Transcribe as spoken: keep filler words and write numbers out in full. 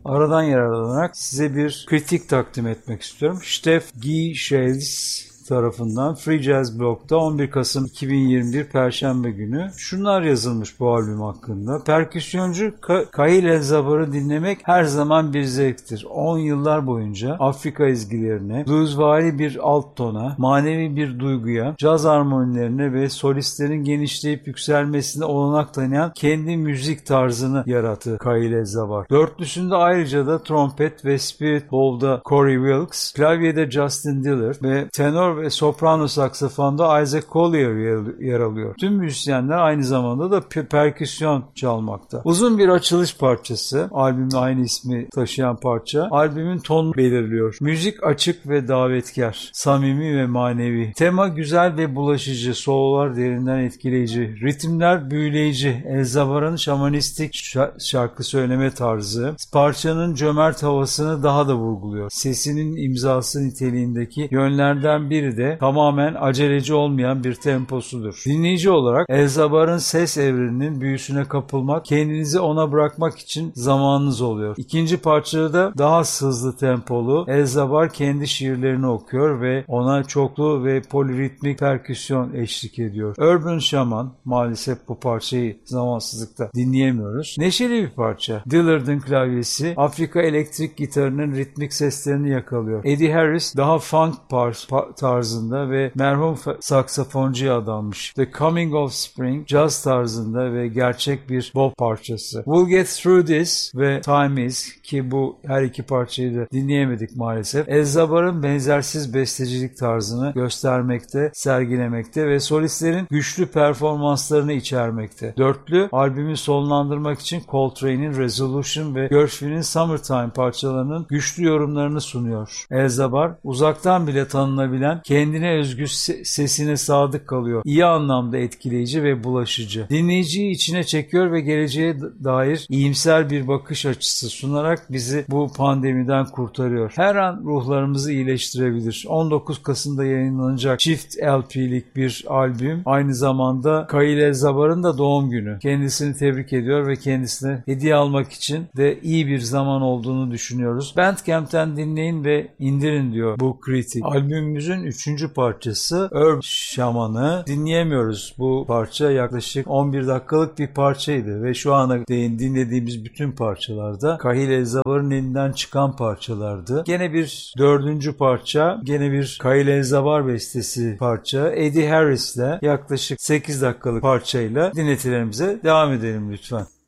Aradan yararlanarak size bir kritik takdim etmek istiyorum. Steff Guy tarafından Free Jazz Blog'da on bir Kasım iki bin yirmi bir Perşembe günü şunlar yazılmış bu albüm hakkında. Perküsyoncu Ka- Kahil El-Zabar'ı dinlemek her zaman bir zevktir. on yıllar boyunca Afrika ezgilerine, bluesvari bir alt tona, manevi bir duyguya, caz armonilerine ve solistlerin genişleyip yükselmesine olanak tanıyan kendi müzik tarzını yarattı Kahil El-Zabar. Dörtlüsünde ayrıca da trompet ve spirit bowl'da Corey Wilkes, klavyede Justin Dillard ve tenor ve soprano saksafonda Isaac Collier yer alıyor. Tüm müzisyenler aynı zamanda da perküsyon çalmakta. Uzun bir açılış parçası, albümün aynı ismi taşıyan parça, albümün tonunu belirliyor. Müzik açık ve davetkar, samimi ve manevi. Tema güzel ve bulaşıcı, sololar derinden etkileyici, ritimler büyüleyici, El-Zabar'ın şamanistik şarkı söyleme tarzı, parçanın cömert havasını daha da vurguluyor. Sesinin imzası niteliğindeki yönlerden biri de tamamen aceleci olmayan bir temposudur. Dinleyici olarak El-Zabar'ın ses evreninin büyüsüne kapılmak, kendinizi ona bırakmak için zamanınız oluyor. İkinci parçada da daha hızlı tempolu El-Zabar kendi şiirlerini okuyor ve ona çoklu ve poliritmik perküsyon eşlik ediyor. Urban Shaman, maalesef bu parçayı zamansızlıkta dinleyemiyoruz. Neşeli bir parça. Dillard'ın klavyesi Afrika elektrik gitarının ritmik seslerini yakalıyor. Eddie Harris daha funk par- par- tarzında ve merhum saksafoncuya adanmış. The Coming of Spring caz tarzında ve gerçek bir bop parçası. We'll Get Through This ve Time Is, ki bu her iki parçayı da dinleyemedik maalesef, El-Zabar'ın benzersiz bestecilik tarzını göstermekte, sergilemekte ve solistlerin güçlü performanslarını içermekte. Dörtlü, albümü sonlandırmak için Coltrane'in Resolution ve Gershwin'in Summertime parçalarının güçlü yorumlarını sunuyor. El-Zabar, uzaktan bile tanınabilen, kendine özgü sesine sadık kalıyor. İyi anlamda etkileyici ve bulaşıcı. Dinleyiciyi içine çekiyor ve geleceğe dair iyimser bir bakış açısı sunarak bizi bu pandemiden kurtarıyor. Her an ruhlarımızı iyileştirebilir. on dokuz Kasım'da yayınlanacak çift L P'lik bir albüm. Aynı zamanda Kahil El-Zabar'ın da doğum günü. Kendisini tebrik ediyor ve kendisine hediye almak için de iyi bir zaman olduğunu düşünüyoruz. Bandcamp'ten dinleyin ve indirin diyor bu kritik. Albümümüzün üçüncü parçası Urban Shaman'ı dinleyemiyoruz. Bu parça yaklaşık on bir dakikalık bir parçaydı ve şu ana değin dinlediğimiz bütün parçalarda Kahil El-Zabar'ın elinden çıkan parçalardı. Gene bir dördüncü parça, gene bir Kahil El-Zabar bestesi parça. Eddie Harris'le yaklaşık sekiz dakikalık parçayla dinletilerimize devam edelim lütfen.